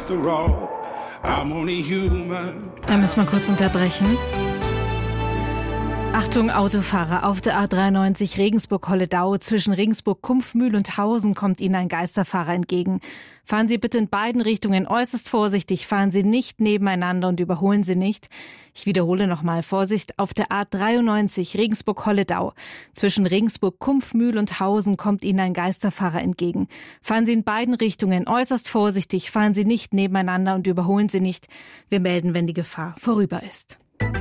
after all, I'm only human. Da müssen wir kurz unterbrechen. Achtung, Autofahrer, auf der A93 Regensburg-Holledau zwischen Regensburg-Kumpfmühl und Hausen kommt Ihnen ein Geisterfahrer entgegen. Fahren Sie bitte in beiden Richtungen äußerst vorsichtig, fahren Sie nicht nebeneinander und überholen Sie nicht. Ich wiederhole nochmal, Vorsicht, auf der A93 Regensburg-Holledau zwischen Regensburg-Kumpfmühl und Hausen kommt Ihnen ein Geisterfahrer entgegen. Fahren Sie in beiden Richtungen äußerst vorsichtig, fahren Sie nicht nebeneinander und überholen Sie nicht. Wir melden, wenn die Gefahr vorüber ist.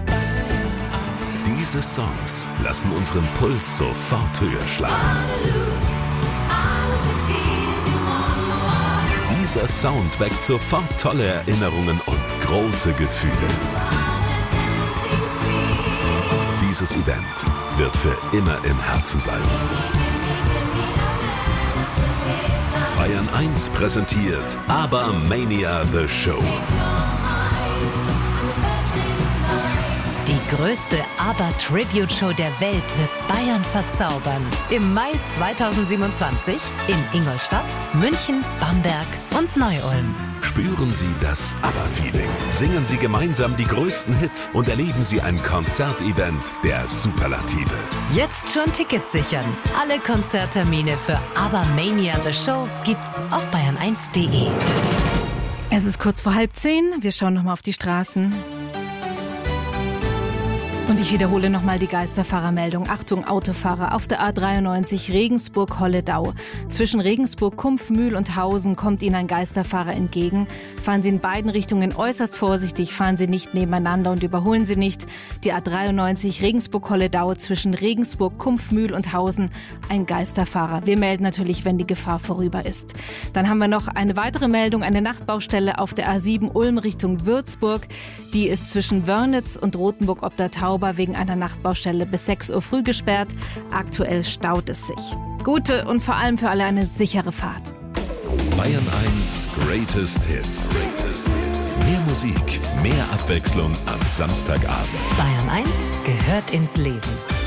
Diese Songs lassen unseren Puls sofort höher schlagen. Dieser Sound weckt sofort tolle Erinnerungen und große Gefühle. Dieses Event wird für immer im Herzen bleiben. Bayern 1 präsentiert ABBA-Mania The Show. Die größte ABBA-Tribute-Show der Welt wird Bayern verzaubern. Im Mai 2027 in Ingolstadt, München, Bamberg und Neu-Ulm. Spüren Sie das ABBA-Feeling. Singen Sie gemeinsam die größten Hits und erleben Sie ein Konzertevent der Superlative. Jetzt schon Tickets sichern. Alle Konzerttermine für ABBA-Mania The Show gibt's auf bayern1.de. Es ist kurz vor 9:30. Wir schauen nochmal auf die Straßen. Und ich wiederhole nochmal die Geisterfahrermeldung. Achtung, Autofahrer, auf der A93 Regensburg-Holledau. Zwischen Regensburg-Kumpfmühl und Hausen kommt Ihnen ein Geisterfahrer entgegen. Fahren Sie in beiden Richtungen äußerst vorsichtig, fahren Sie nicht nebeneinander und überholen Sie nicht. Die A93 Regensburg-Holledau zwischen Regensburg-Kumpfmühl und Hausen, ein Geisterfahrer. Wir melden natürlich, wenn die Gefahr vorüber ist. Dann haben wir noch eine weitere Meldung, eine Nachtbaustelle auf der A7 Ulm Richtung Würzburg. Die ist zwischen Wörnitz und Rothenburg ob der Tauber wegen einer Nachtbaustelle bis 6 Uhr früh gesperrt. Aktuell staut es sich. Gute und vor allem für alle eine sichere Fahrt. Bayern 1 Greatest Hits. Mehr Musik, mehr Abwechslung am Samstagabend. Bayern 1 gehört ins Leben.